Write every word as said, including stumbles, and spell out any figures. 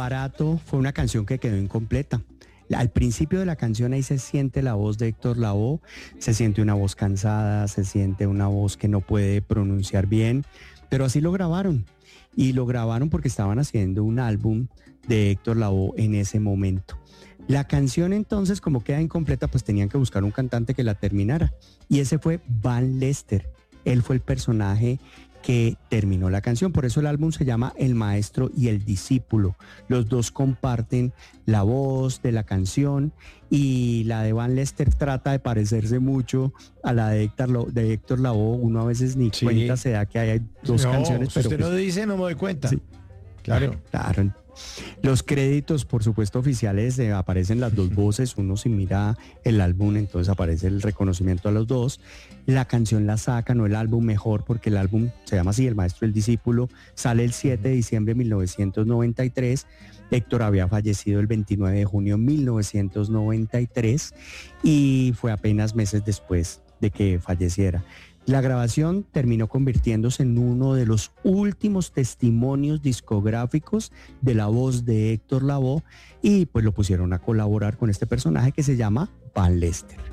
barato fue una canción que quedó incompleta. Al principio de la canción ahí se siente la voz de Héctor Lavoe, se siente una voz cansada, se siente una voz que no puede pronunciar bien, pero así lo grabaron. Y lo grabaron porque estaban haciendo un álbum de Héctor Lavoe en ese momento. La canción entonces, como queda incompleta, pues tenían que buscar un cantante que la terminara. Y ese fue Van Lester. Él fue el personaje que terminó la canción. Por eso el álbum se llama El Maestro y el Discípulo. Los dos comparten la voz de la canción y la de Van Lester trata de parecerse mucho a la de Héctor, Lo- de Héctor Lavoe. Uno a veces ni Sí. cuenta se da que hay dos no, canciones. Si Pero usted pues, no dice, no me doy cuenta. Sí. Claro. Claro. Los créditos, por supuesto, oficiales, eh, aparecen las dos voces. Uno si mira el álbum, entonces aparece el reconocimiento a los dos. La canción la sacan, o el álbum mejor, porque el álbum se llama así, El Maestro y el Discípulo, sale el siete de diciembre de mil novecientos noventa y tres. Héctor había fallecido el veintinueve de junio de mil novecientos noventa y tres y fue apenas meses después de que falleciera. La grabación terminó convirtiéndose en uno de los últimos testimonios discográficos de la voz de Héctor Lavoe y pues lo pusieron a colaborar con este personaje que se llama Van Lester.